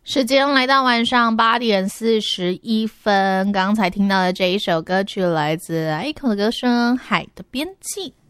时间来到晚上8:41，刚才听到的这一首歌曲来自 Aiko 的歌声《海的边际》。